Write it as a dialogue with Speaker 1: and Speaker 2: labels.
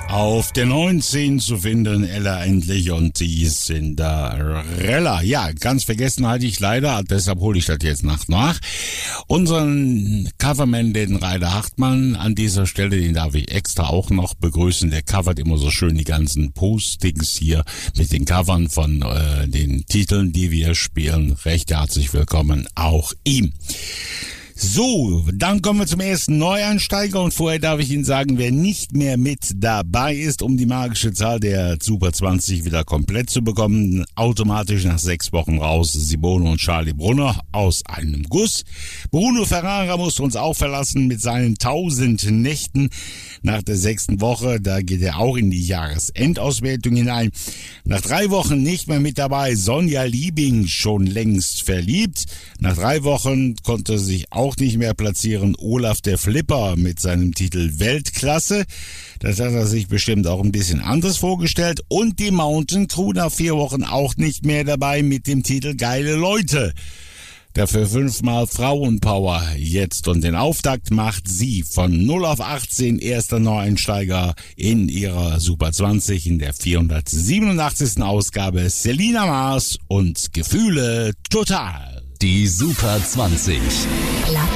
Speaker 1: Auf der 19 zu finden, Ella endlich und die Cinderella. Ja, ganz vergessen hatte ich leider, deshalb hole ich das jetzt nach. Unseren Coverman, den Rainer Hartmann, an dieser Stelle, den darf ich extra auch noch begrüßen. Der covert immer so schön die ganzen Postings hier mit den Covern von den Titeln, die wir spielen. Recht herzlich willkommen auch ihm. So, dann kommen wir zum ersten Neueinsteiger und vorher darf ich Ihnen sagen, wer nicht mehr mit dabei ist, um die magische Zahl der Super 20 wieder komplett zu bekommen, automatisch nach 6 Wochen raus, Simone und Charlie Brunner aus einem Guss. Bruno Ferrara musste uns auch verlassen mit seinen 1000 Nächten nach der 6. Woche, da geht er auch in die Jahresendauswertung hinein. Nach 3 Wochen nicht mehr mit dabei, Sonja Liebing, schon längst verliebt. Nach 3 Wochen konnte sich auch nicht mehr platzieren Olaf der Flipper mit seinem Titel Weltklasse. Das hat er sich bestimmt auch ein bisschen anders vorgestellt. Und die Mountain Crew nach 4 Wochen auch nicht mehr dabei mit dem Titel Geile Leute. Dafür 5-mal Frauenpower jetzt und den Auftakt macht sie von 0 auf 18, erster Neueinsteiger in ihrer Super 20 in der 487. Ausgabe, Selina Maas und Gefühle total.
Speaker 2: Die Super 20.
Speaker 3: Platz